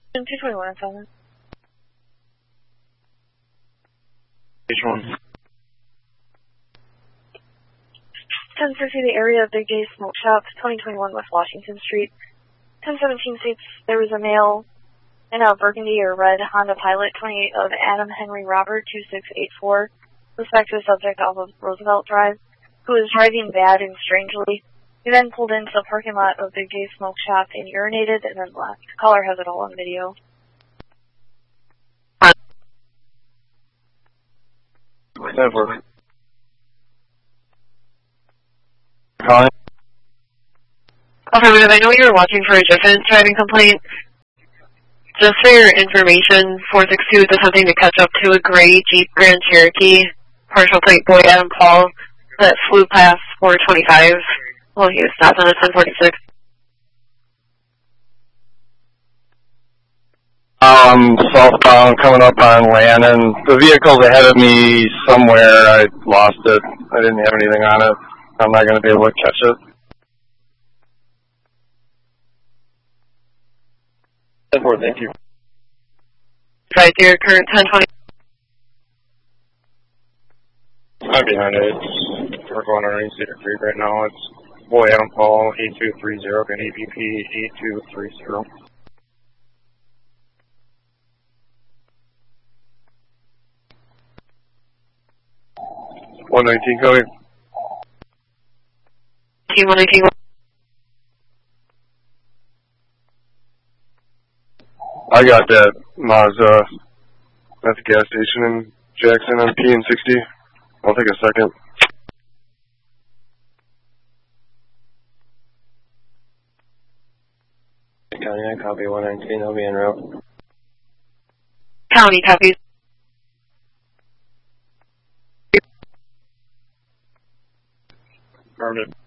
221, Simon. Which one? 1050, the area of Big J Smoke Shop, 2021 West Washington Street. 1017 states there was a male in a burgundy or red Honda Pilot 28 of Adam Henry Robert 2684, suspected subject off of Roosevelt Drive, who was driving bad and strangely. He then pulled into the parking lot of Big J Smoke Shop and urinated and then left. Caller has it all on video. Never. Calling. Affirmative, I know you were watching for a different driving complaint. Just for your information, 462 is attempting to catch up to a gray Jeep Grand Cherokee, partial plate boy Adam Paul, that flew past 425 while he was stopped on a 1046. Southbound coming up on Lannon. The vehicle's ahead of me somewhere. I lost it. I didn't have anything on it. I'm not going to be able to catch it. Thank you. Right, your current 1020. I'm behind it. We're going on Cedar Creek right now. It's boy Adam Paul, 8230, and AVP 8230. 119 coming. 119. I got that Mazda at the gas station in Jackson on P and 60. I'll take a second. County, I copy 119. I'll be en route. County copies. Affirmative.